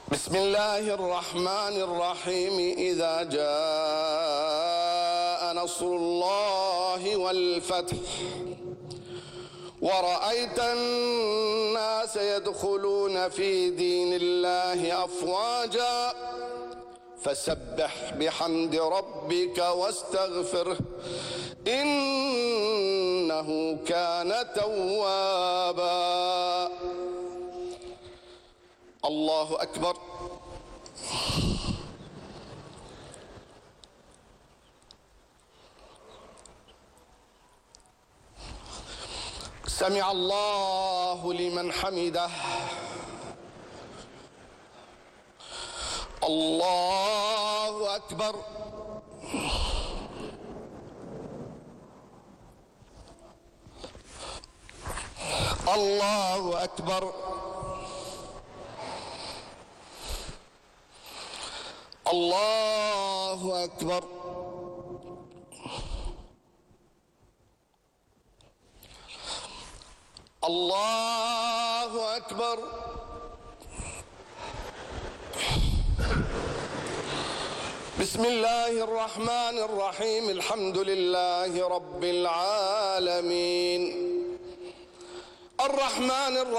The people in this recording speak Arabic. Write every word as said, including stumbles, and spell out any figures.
بسم الله الرحمن الرحيم. إذا جاء نصر الله والفتح ورأيت الناس يدخلون في دين الله أفواجا فسبح بحمد ربك واستغفره إنه كان توابا. الله أكبر. سمع الله لمن حمده. الله أكبر. الله أكبر. الله أكبر. الله أكبر. بسم الله الرحمن الرحيم. الحمد لله رب العالمين الرحمن الرحيم